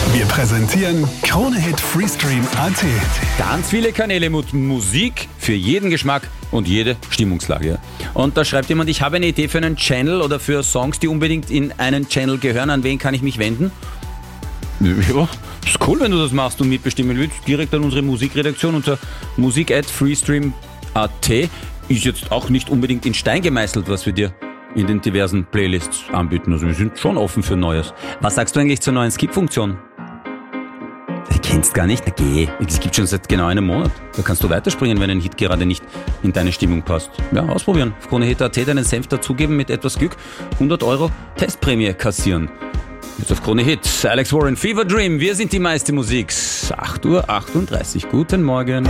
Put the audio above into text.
Wir präsentieren Krone-Hit Freestream.at. Ganz viele Kanäle mit Musik für jeden Geschmack und jede Stimmungslage. Und da schreibt jemand, ich habe eine Idee für einen Channel oder für Songs, die unbedingt in einen Channel gehören. An wen kann ich mich wenden? Ja, ist cool, wenn du das machst und mitbestimmen willst. Direkt an unsere Musikredaktion unter musik@freestream.at. Ist jetzt auch nicht unbedingt in Stein gemeißelt, was wir dir in den diversen Playlists anbieten. Also wir sind schon offen für Neues. Was sagst du eigentlich zur neuen Skip-Funktion? Du kennst gar nicht? Na geh, es gibt schon seit genau einem Monat. Da kannst du weiterspringen, wenn ein Hit gerade nicht in deine Stimmung passt. Ja, ausprobieren. Auf KroneHit.at deinen Senf dazugeben, mit etwas Glück 100 € Testprämie kassieren. Jetzt auf KroneHit. Alex Warren, Fever Dream. Wir sind die meiste Musik. 8:38 Uhr. Guten Morgen.